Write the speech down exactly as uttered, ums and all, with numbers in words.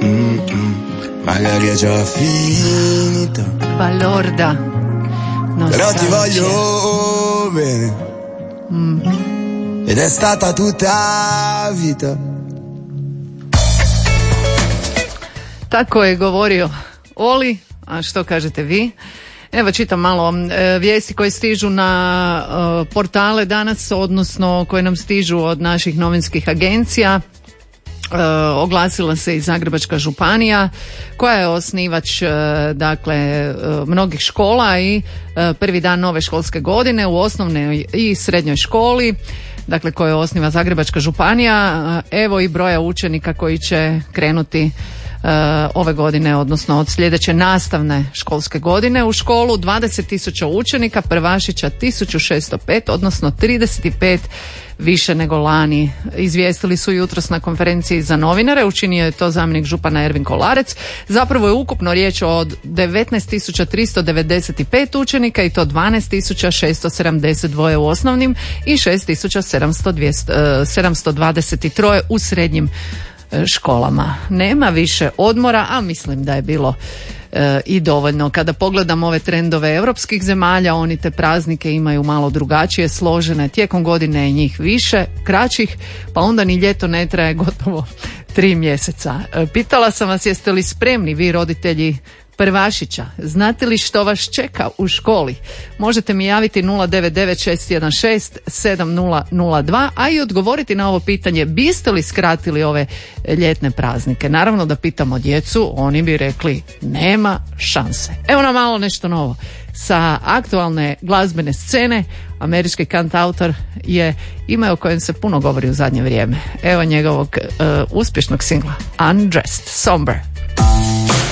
Mm-mm. Magari è già finita. Balorda. Però ti voglio bene. Mm. Ed è stata tutta vita. Tako je govorio Oli, a što kažete vi? Evo čitam malo e, vijesti koje stižu na e, portale danas, odnosno koje nam stižu od naših novinskih agencija. E, oglasila se i Zagrebačka županija koja je osnivač e, dakle e, mnogih škola i e, prvi dan nove školske godine u osnovnoj i srednjoj školi, dakle koje osniva Zagrebačka županija, evo i broja učenika koji će krenuti Uh, ove godine, odnosno od sljedeće nastavne školske godine u školu. Dvadeset tisuća učenika, prvašića tisuću šesto pet, odnosno trideset pet više nego lani. Izvijestili su jutros na konferenciji za novinare, učinio je to zamjenik župana Ervin Kolarec. Zapravo je ukupno riječ o devetnaest tisuća tristo devedeset pet učenika i to dvanaest tisuća šesto sedamdeset dva u osnovnim i šest tisuća sedamsto dvadeset tri u srednjim školama. Nema više odmora, a mislim da je bilo e, i dovoljno. Kada pogledam ove trendove europskih zemalja, oni te praznike imaju malo drugačije složene. Tijekom godine je njih više, kraćih, pa onda ni ljeto ne traje gotovo tri mjeseca. E, pitala sam vas, jeste li spremni vi roditelji prvašića? Znate li što vas čeka u školi? Možete mi javiti nula devet devet šest jedan šest sedam nula nula dva, a i odgovoriti na ovo pitanje, biste li skratili ove ljetne praznike? Naravno da pitamo djecu, oni bi rekli nema šanse. Evo nam malo nešto novo. Sa aktualne glazbene scene, američki kantautor je ime o kojem se puno govori u zadnje vrijeme. Evo njegovog uh, uspješnog singla Undressed, Somber.